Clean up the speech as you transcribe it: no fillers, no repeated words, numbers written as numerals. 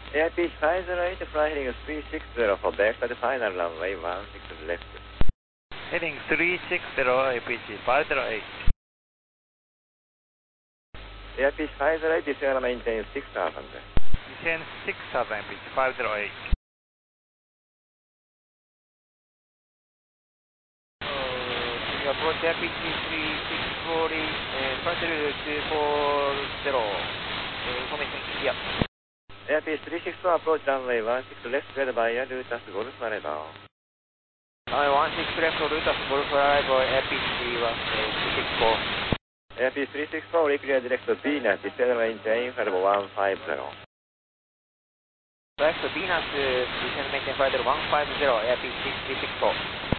Airfield 508, fly heading 360 for back at the final runway 16 left. Heading 360, APG 508. Airfield 508, descend maintain 6000. Descend 6000, APG 508. Approach APG 3640, frontal 240, information clear. Airfield 364, approach runway 16 left, cleared by Air Lutas Golf arrival. 16 left, Lutas Golf arrival, APG 364. Airfield 364, reclear direct to Venus, descend maintain 150. Direct to Venus, descend maintain 150, APG 364.